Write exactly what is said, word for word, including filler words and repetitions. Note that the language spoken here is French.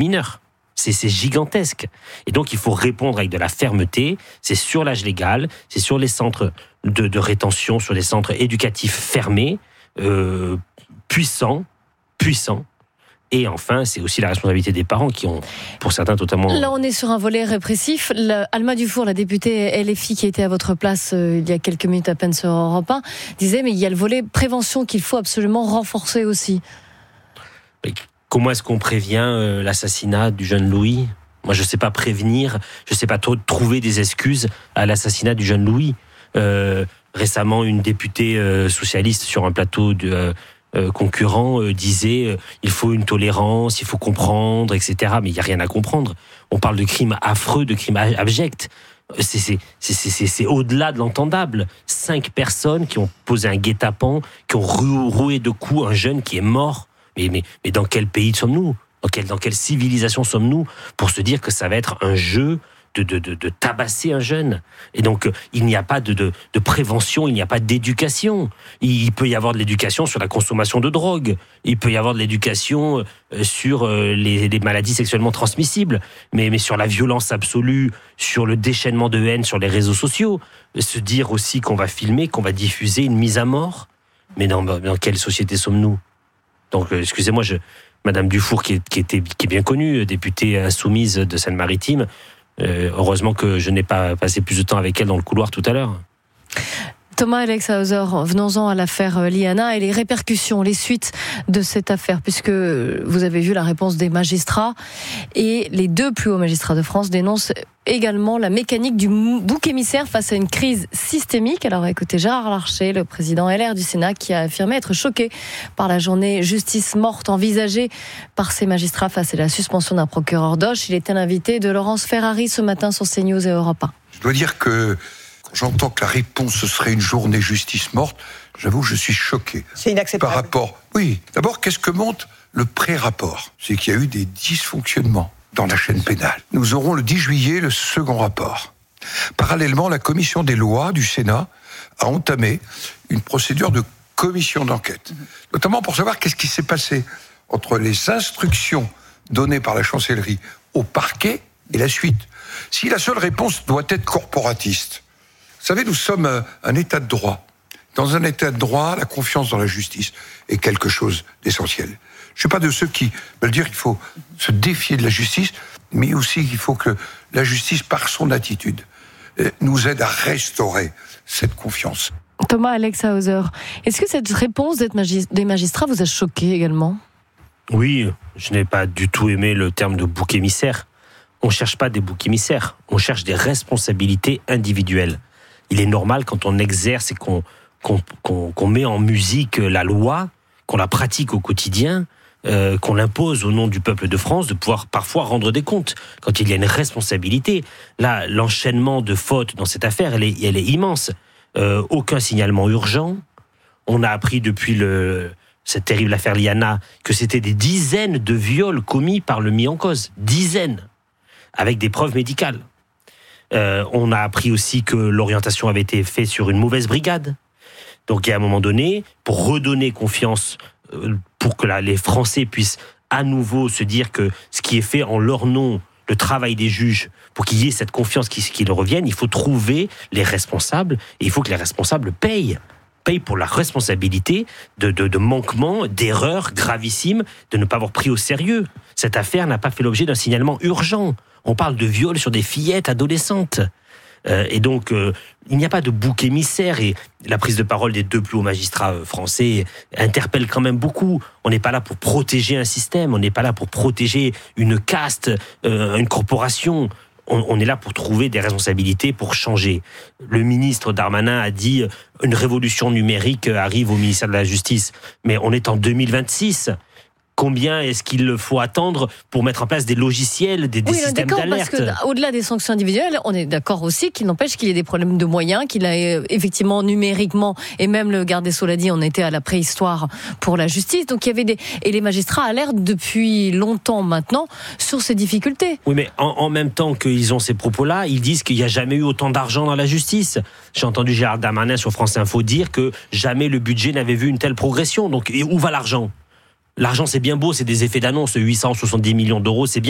mineurs. C'est, c'est gigantesque. Et donc, il faut répondre avec de la fermeté. C'est sur l'âge légal, c'est sur les centres de, de rétention, sur les centres éducatifs fermés, euh, puissants, puissants. Et enfin, c'est aussi la responsabilité des parents qui ont, pour certains, totalement... Là, on est sur un volet répressif. La, Alma Dufour, la députée L F I qui était à votre place euh, il y a quelques minutes à peine sur Europe un, disait, mais il y a le volet prévention qu'il faut absolument renforcer aussi. Mais comment est-ce qu'on prévient euh, l'assassinat du jeune Louis ? Moi, je ne sais pas prévenir, je ne sais pas trop trouver des excuses à l'assassinat du jeune Louis. Euh, récemment, une députée euh, socialiste sur un plateau de... Euh, Euh, concurrent euh, disait euh, il faut une tolérance, il faut comprendre, et cetera. Mais il n'y a rien à comprendre. On parle de crimes affreux, de crimes abjects. C'est, c'est, c'est, c'est, c'est au-delà de l'entendable. Cinq personnes qui ont posé un guet-apens, qui ont roué de coups un jeune qui est mort. Mais, mais, mais dans quel pays sommes-nous ? Dans quelle, dans quelle civilisation sommes-nous pour se dire que ça va être un jeu De, de, de, de tabasser un jeune. Et donc, euh, il n'y a pas de, de, de prévention, il n'y a pas d'éducation. Il, il peut y avoir de l'éducation sur la consommation de drogue, il peut y avoir de l'éducation euh, sur euh, les, les maladies sexuellement transmissibles, mais, mais sur la violence absolue, sur le déchaînement de haine sur les réseaux sociaux, se dire aussi qu'on va filmer, qu'on va diffuser une mise à mort. Mais dans, dans quelle société sommes-nous ? Donc, euh, excusez-moi, je, Madame Dufour, qui est, qui, était, qui est bien connue, députée insoumise de Seine-Maritime, Euh, heureusement que je n'ai pas passé plus de temps avec elle dans le couloir tout à l'heure. Thomas Alexhauser, venons-en à l'affaire Liana et les répercussions, les suites de cette affaire, puisque vous avez vu la réponse des magistrats et les deux plus hauts magistrats de France dénoncent également la mécanique du bouc émissaire face à une crise systémique. Alors écoutez Gérard Larcher, le président L R du Sénat, qui a affirmé être choqué par la journée justice morte envisagée par ces magistrats face à la suspension d'un procureur d'Auch. Il était l'invité de Laurence Ferrari ce matin sur CNews et Europe un. Je dois dire que j'entends que la réponse, ce serait une journée justice morte. J'avoue, je suis choqué. C'est inacceptable. Par rapport, oui. D'abord, qu'est-ce que montre le pré-rapport ? C'est qu'il y a eu des dysfonctionnements dans la chaîne pénale. Nous aurons le dix juillet le second rapport. Parallèlement, la commission des lois du Sénat a entamé une procédure de commission d'enquête, notamment pour savoir qu'est-ce qui s'est passé entre les instructions données par la chancellerie au parquet et la suite. Si la seule réponse doit être corporatiste, vous savez, nous sommes un état de droit. Dans un état de droit, la confiance dans la justice est quelque chose d'essentiel. Je ne suis pas de ceux qui veulent dire qu'il faut se défier de la justice, mais aussi qu'il faut que la justice, par son attitude, nous aide à restaurer cette confiance. Thomas Alexhauser, est-ce que cette réponse des magistrats vous a choqué également ? Oui, je n'ai pas du tout aimé le terme de bouc émissaire. On ne cherche pas des boucs émissaires, on cherche des responsabilités individuelles. Il est normal quand on exerce et qu'on, qu'on, qu'on, qu'on met en musique la loi, qu'on la pratique au quotidien, euh, qu'on l'impose au nom du peuple de France, de pouvoir parfois rendre des comptes quand il y a une responsabilité. Là, l'enchaînement de fautes dans cette affaire, elle est, elle est immense. Euh, aucun signalement urgent. On a appris depuis le, cette terrible affaire Liana que c'était des dizaines de viols commis par le mis en cause. Dizaines. Avec des preuves médicales. Euh, on a appris aussi que l'orientation avait été faite sur une mauvaise brigade. Donc, à un moment donné, pour redonner confiance, euh, pour que la, les Français puissent à nouveau se dire que ce qui est fait en leur nom, le travail des juges, pour qu'il y ait cette confiance qui, qui leur revienne, il faut trouver les responsables et il faut que les responsables payent. Payent pour la responsabilité de, de, de manquements, d'erreurs gravissimes, de ne pas avoir pris au sérieux. Cette affaire n'a pas fait l'objet d'un signalement urgent. On parle de viol sur des fillettes adolescentes. Euh, et donc, euh, il n'y a pas de bouc émissaire. Et la prise de parole des deux plus hauts magistrats français interpelle quand même beaucoup. On n'est pas là pour protéger un système, on n'est pas là pour protéger une caste, euh, une corporation. On, on est là pour trouver des responsabilités, pour changer. Le ministre Darmanin a dit une révolution numérique arrive au ministère de la Justice. Mais on est en deux mille vingt-six. Combien est-ce qu'il faut attendre pour mettre en place des logiciels, des, des oui, systèmes d'accord, d'alerte ? Parce qu'au-delà des sanctions individuelles, on est d'accord aussi qu'il n'empêche qu'il y ait des problèmes de moyens, qu'il a effectivement numériquement, et même le garde des Sceaux l'a dit, on était à la préhistoire pour la justice. Donc il y avait des et les magistrats alertent depuis longtemps maintenant sur ces difficultés. Oui, mais en, en même temps qu'ils ont ces propos-là, ils disent qu'il n'y a jamais eu autant d'argent dans la justice. J'ai entendu Gérald Darmanin sur France Info dire que jamais le budget n'avait vu une telle progression. Donc où va l'argent ? L'argent, c'est bien beau, c'est des effets d'annonce, huit cent soixante-dix millions d'euros, c'est bien.